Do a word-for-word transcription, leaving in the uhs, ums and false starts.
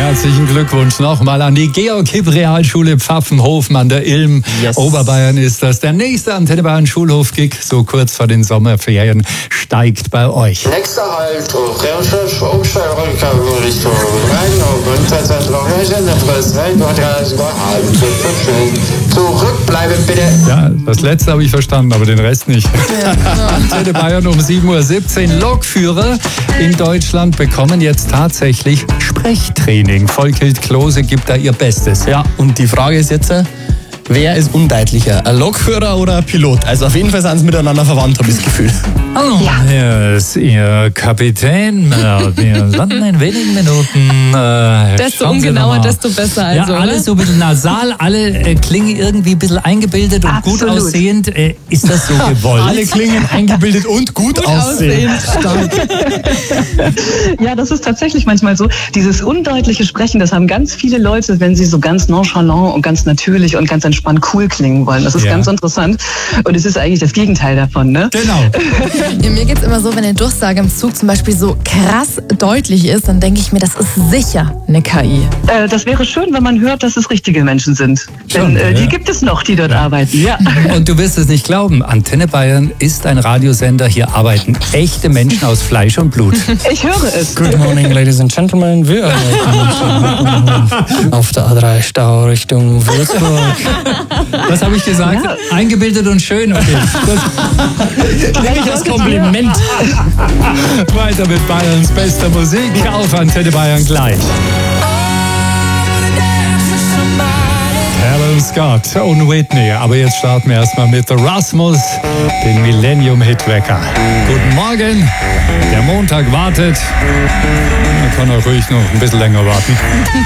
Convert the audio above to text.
Herzlichen Glückwunsch nochmal an die Georg-Hipp-Realschule Pfaffenhofen an der Ilm. Yes. Oberbayern ist das. Der nächste Antenne Bayern Schulhof-Gig, so kurz vor den Sommerferien, steigt bei euch. Nächster Halt, Umsteigerrückgang Richtung Rhein und zurückbleiben bitte. Ja, das letzte habe ich verstanden, aber den Rest nicht. Antenne Bayern um sieben Uhr siebzehn. Lokführer in Deutschland bekommen jetzt tatsächlich Sprechtraining. Volkhild Klose gibt da ihr Bestes. Ja, und die Frage ist jetzt, wer ist undeutlicher, ein Lokführer oder ein Pilot? Also auf jeden Fall sind sie miteinander verwandt, habe ich das Gefühl. Hallo, ja. Hier ist Ihr Kapitän. Wir landen in wenigen Minuten. Äh, desto ungenauer, desto besser. Also, ja, alles so ein bisschen nasal, alle äh, klingen irgendwie ein bisschen eingebildet und Absolut. gut aussehend. Äh, ist das so gewollt? Alle klingen eingebildet und gut, gut aussehend. aussehend. Ja, das ist tatsächlich manchmal so. Dieses undeutliche Sprechen, das haben ganz viele Leute, wenn sie so ganz nonchalant und ganz natürlich und ganz entspannt cool klingen wollen. Das ist ja. ganz interessant. Und es ist eigentlich das Gegenteil davon, ne? Genau. Ja, mir geht's immer so, wenn eine Durchsage im Zug zum Beispiel so krass deutlich ist, dann denke ich mir, das ist sicher eine K I. Äh, das wäre schön, wenn man hört, dass es richtige Menschen sind. Schon, Denn äh, ja. die gibt es noch, die dort ja. arbeiten. Ja. Und du wirst es nicht glauben, Antenne Bayern ist ein Radiosender. Hier arbeiten echte Menschen aus Fleisch und Blut. Ich höre es. Good morning, ladies and gentlemen. Wir arbeiten auf der A drei Stau Richtung Würzburg. Was habe ich gesagt? Ja. Eingebildet und schön. Okay. Nehme ich als Kompliment. Weiter mit Bayerns bester Musik auf Antenne Bayern gleich. Alan Scott und Whitney. Aber jetzt starten wir erstmal mit Rasmus, den Millennium-Hitwecker. Guten Morgen. Der Montag wartet. Man kann auch ruhig noch ein bisschen länger warten.